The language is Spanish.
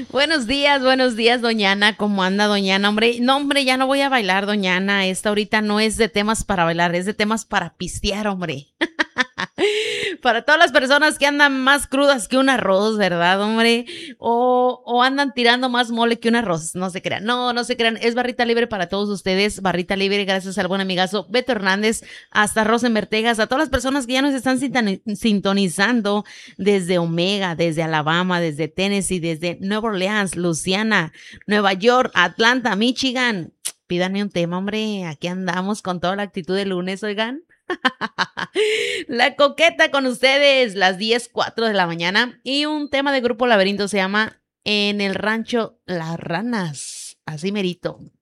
Buenos días, doña Ana. ¿Cómo anda, doña Ana? Hombre, no, hombre, ya no voy a bailar, doña Ana. Esta ahorita no es de temas para bailar, es de temas para pistear, hombre. Para todas las personas que andan más crudas que un arroz, ¿verdad, hombre? O andan tirando más mole que un arroz. No se crean, no se crean. Es barrita libre para todos ustedes. Barrita libre gracias al buen amigazo Beto Hernández, hasta Rosenberg, Texas. A todas las personas que ya nos están sintonizando desde Omega, desde Alabama, desde Tennessee, desde Nueva Orleans, Luisiana, Nueva York, Atlanta, Michigan. Pídanme un tema, hombre. Aquí andamos con toda la actitud de lunes, oigan. La coqueta con ustedes, las 10:04 de la mañana. Y un tema de Grupo Laberinto se llama En el rancho Las Ranas. Así merito.